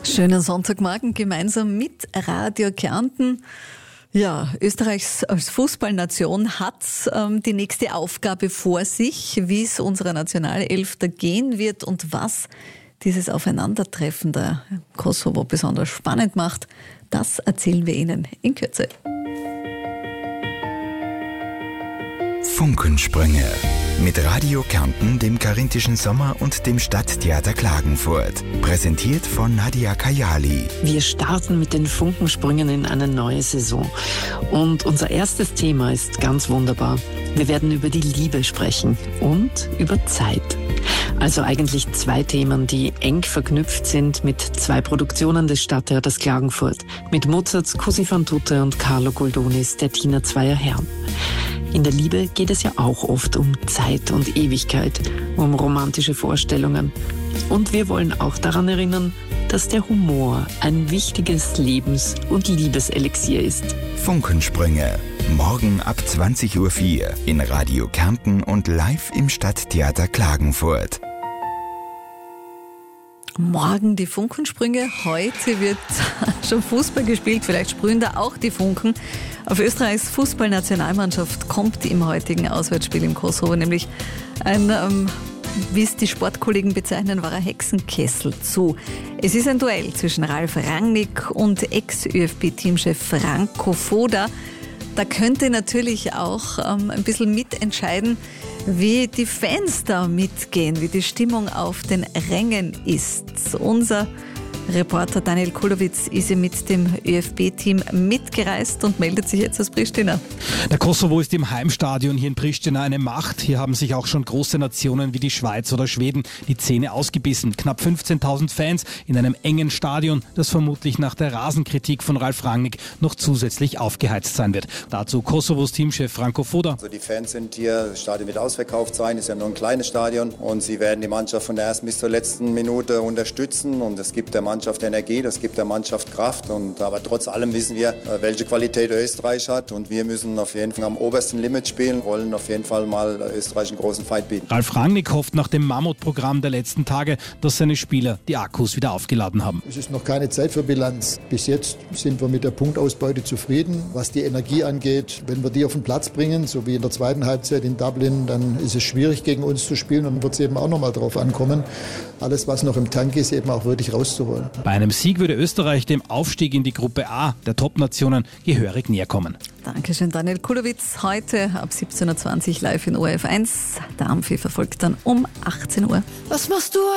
Schönen Sonntagmorgen gemeinsam mit Radio Kärnten. Ja, Österreich als Fußballnation hat die nächste Aufgabe vor sich, wie es unserer Nationalelf da gehen wird und was dieses Aufeinandertreffen der Kosovo besonders spannend macht. Das erzählen wir Ihnen in Kürze. Funkensprünge mit Radio Kärnten, dem Karinthischen Sommer und dem Stadttheater Klagenfurt. Präsentiert von Nadia Kayali. Wir starten mit den Funkensprüngen in eine neue Saison. Und unser erstes Thema ist ganz wunderbar. Wir werden über die Liebe sprechen und über Zeit. Also eigentlich zwei Themen, die eng verknüpft sind mit zwei Produktionen des Stadttheaters Klagenfurt. Mit Mozarts Cosi fan tutte und Carlo Goldonis Der Diener zweier Herren. In der Liebe geht es ja auch oft um Zeit und Ewigkeit, um romantische Vorstellungen. Und wir wollen auch daran erinnern, dass der Humor ein wichtiges Lebens- und Liebeselixier ist. Funkensprünge. Morgen ab 20.04 Uhr in Radio Kärnten und live im Stadttheater Klagenfurt. Morgen die Funkensprünge. Heute wird schon Fußball gespielt. Vielleicht sprühen da auch die Funken. Auf Österreichs Fußballnationalmannschaft kommt im heutigen Auswärtsspiel im Kosovo nämlich ein, wie es die Sportkollegen bezeichnen, wahrer Hexenkessel zu. Es ist ein Duell zwischen Ralf Rangnick und Ex-ÖFB-Teamchef Franco Foda. Da könnte natürlich auch ein bisschen mitentscheiden, wie die Fans da mitgehen, wie die Stimmung auf den Rängen ist. Unser Reporter Daniel Kulowitz ist mit dem ÖFB-Team mitgereist und meldet sich jetzt aus Pristina. Der Kosovo ist im Heimstadion hier in Pristina eine Macht. Hier haben sich auch schon große Nationen wie die Schweiz oder Schweden die Zähne ausgebissen. Knapp 15.000 Fans in einem engen Stadion, das vermutlich nach der Rasenkritik von Ralf Rangnick noch zusätzlich aufgeheizt sein wird. Dazu Kosovos Teamchef Franco Foda. Also die Fans sind hier, das Stadion wird ausverkauft sein, ist ja nur ein kleines Stadion und sie werden die Mannschaft von der ersten bis zur letzten Minute unterstützen und es gibt der Mannschaft Energie, das gibt der Mannschaft Kraft. Aber trotz allem wissen wir, welche Qualität Österreich hat und wir müssen auf jeden Fall am obersten Limit spielen, wollen auf jeden Fall mal Österreich einen großen Fight bieten. Ralf Rangnick hofft nach dem Mammutprogramm der letzten Tage, dass seine Spieler die Akkus wieder aufgeladen haben. Es ist noch keine Zeit für Bilanz. Bis jetzt sind wir mit der Punktausbeute zufrieden. Was die Energie angeht, wenn wir die auf den Platz bringen, so wie in der zweiten Halbzeit in Dublin, dann ist es schwierig gegen uns zu spielen und dann wird es eben auch nochmal drauf ankommen, alles was noch im Tank ist, eben auch wirklich rauszuholen. Bei einem Sieg würde Österreich dem Aufstieg in die Gruppe A der Top-Nationen gehörig näher kommen. Dankeschön, Daniel Kulowitz. Heute ab 17.20 Uhr live in ORF 1. Der Amphi verfolgt dann um 18 Uhr. Was machst du